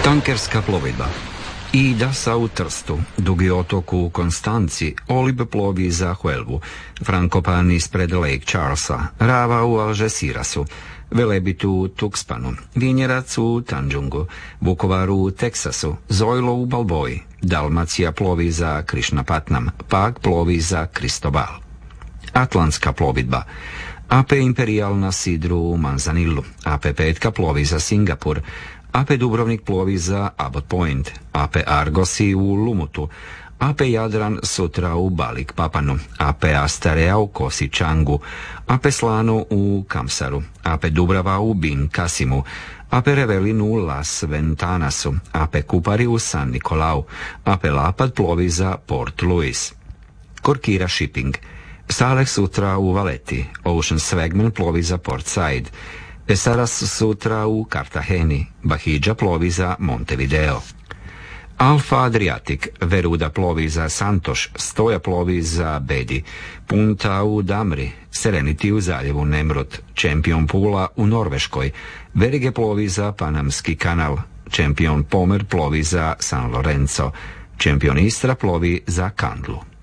Tankerska plovidba. Ida sa u Trstu, Dugi otok u Konstanci, Olib plovi za Huelvu, Frankopan ispred Lake Charlesa, Rava u Algecirasu, Velebit u Tuxpanu, Vinjerac u Tanjungu, Vukovar u Teksasu, Zojlo u Balboji, Dalmacija plovi za Krišnapatnam, Pag plovi za Kristobal. Atlantska plovidba. AP Imperial na Sidru u Manzanilu, AP Petka plovi za Singapur, AP Dubrovnik plovi za Abbot Point, AP Argosi u Lumutu, AP Jadran sutra u Balik Papanu, AP Astarea u Kosi Changu, AP Slano u Kamsaru, AP Dubrava u Bin Kasimu, AP Revelin u Las Ventanasu, AP Kupari u San Nikolau, AP Lapad plovi za Port Louis. Korkira Shipping. Salex sutra u Valeti, Ocean Swagman plovi za Port Said, Saras sutra u Kartaheni, Bahidža plovi za Montevideo. Alfa Adriatic, Veruda plovi za Santoš, Stoja plovi za Bedi, Punta u Damri, Serenity u zaljevu Nemrut, Champion Pula u Norveškoj, Verige plovi za Panamski kanal, Champion Pomer plovi za San Lorenzo, Champion Istra plovi za Kandlu.